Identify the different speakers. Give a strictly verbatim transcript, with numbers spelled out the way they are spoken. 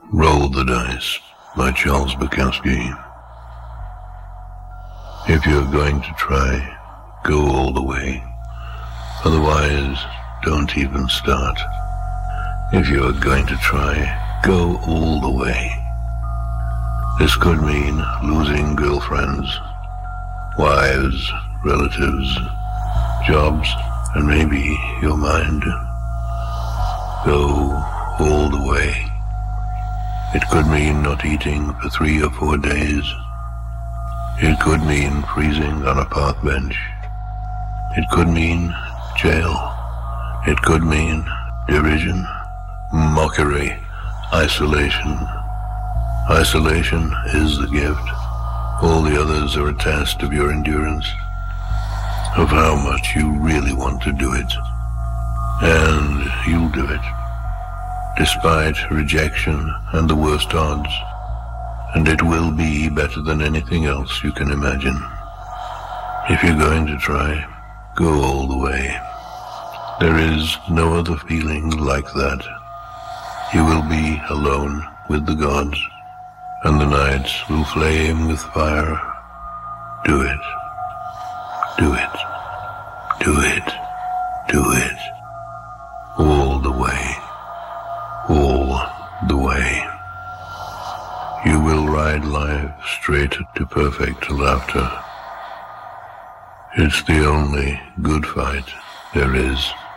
Speaker 1: Roll the Dice by Charles Bukowski. If you're going to try, go all the way. Otherwise, don't even start. If you're going to try, go all the way. This could mean losing girlfriends, wives, relatives, jobs, and maybe your mind. Go all the way. It could mean not eating for three or four days. It could mean freezing on a park bench. It could mean jail. It could mean derision, mockery, isolation. Isolation is the gift. All the others are a test of your endurance, of how much you really want to do it. And you'll do it, despite rejection and the worst odds. And it will be better than anything else you can imagine. If you're going to try, go all the way. There is no other feeling like that. You will be alone with the gods, and the nights will flame with fire. Do it. Do it. Do it. Do it. All the way. All the way. You will ride life straight to perfect laughter. It's the only good fight there is.